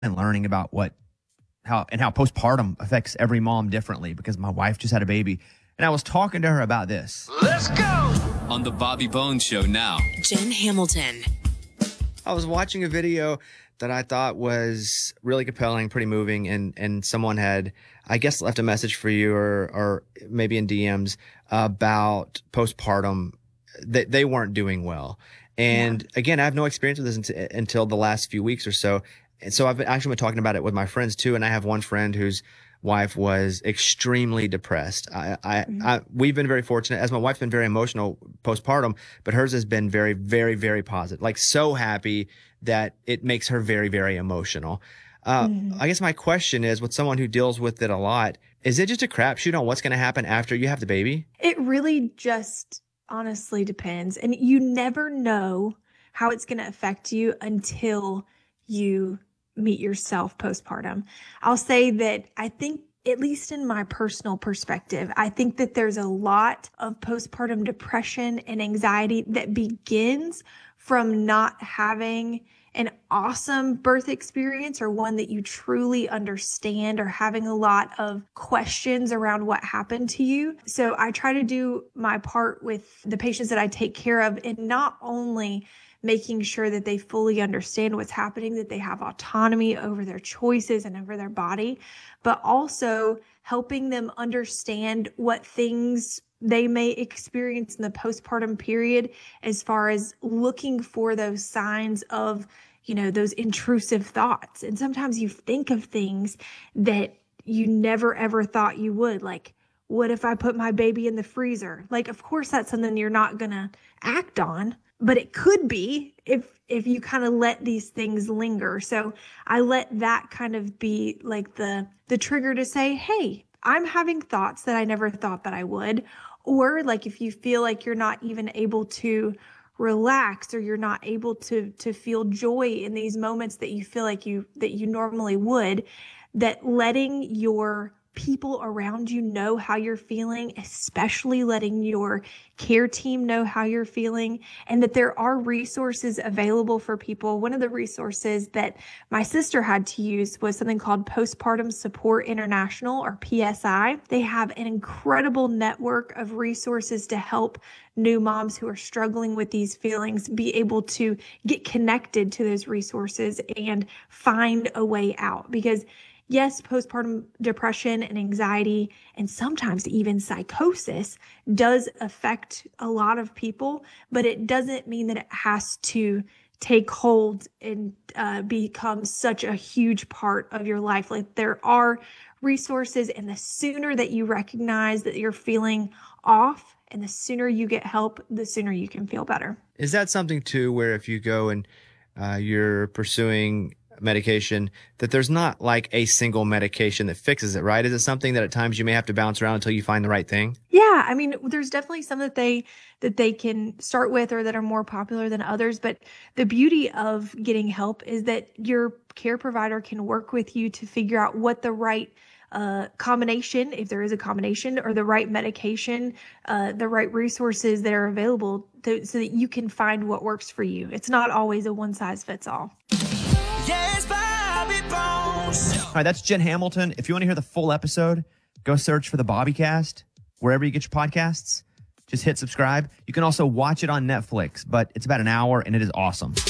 and learning about how postpartum affects every mom differently because my wife just had a baby. And I was talking to her about this. Let's go! On the Bobby Bones Show now. Jen Hamilton. I was watching a video that I thought was really compelling, pretty moving, and someone had, I guess, left a message for you or maybe in DMs about postpartum, that they weren't doing well. And again, I have no experience with this until the last few weeks or so. And so I've been talking about it with my friends too. And I have one friend whose wife was extremely depressed. We've been very fortunate, as my wife's been very emotional postpartum, but hers has been very, very, very positive, like so happy that it makes her very, very emotional. I guess my question is, with someone who deals with it a lot, is it just a crapshoot on what's going to happen after you have the baby? It really just honestly depends. And you never know how it's going to affect you until you meet yourself postpartum. I'll say that I think, at least in my personal perspective, I think that there's a lot of postpartum depression and anxiety that begins from not having an awesome birth experience or one that you truly understand, or having a lot of questions around what happened to you. So I try to do my part with the patients that I take care of in not only making sure that they fully understand what's happening, that they have autonomy over their choices and over their body, but also helping them understand what things they may experience in the postpartum period, as far as looking for those signs of, those intrusive thoughts. And sometimes you think of things that you never ever thought you would, like, what if I put my baby in the freezer? Like, of course, that's something you're not going to act on, but it could be if you kind of let these things linger. So I let that kind of be like the trigger to say, hey, I'm having thoughts that I never thought that I would. Or like, if you feel like you're not even able to relax, or you're not able to feel joy in these moments that you feel like you normally would, that letting your people around you know how you're feeling, especially letting your care team know how you're feeling, and that there are resources available for people. One of the resources that my sister had to use was something called Postpartum Support International, or PSI. They have an incredible network of resources to help new moms who are struggling with these feelings be able to get connected to those resources and find a way out. Because yes, postpartum depression and anxiety, and sometimes even psychosis, does affect a lot of people, but it doesn't mean that it has to take hold and become such a huge part of your life. Like, there are resources, and the sooner that you recognize that you're feeling off, and the sooner you get help, the sooner you can feel better. Is that something too, where if you go and you're pursuing medication, that there's not like a single medication that fixes it, right? Is it something that at times you may have to bounce around until you find the right thing? Yeah, I mean, there's definitely some that they can start with, or that are more popular than others. But the beauty of getting help is that your care provider can work with you to figure out what the right combination, if there is a combination, or the right medication, the right resources that are available so that you can find what works for you. It's not always a one size fits all. Yes, Bobby Bones. All right, that's Jen Hamilton. If you want to hear the full episode, go search for the Bobbycast wherever you get your podcasts. Just hit subscribe. You can also watch it on Netflix, but it's about an hour and it is awesome.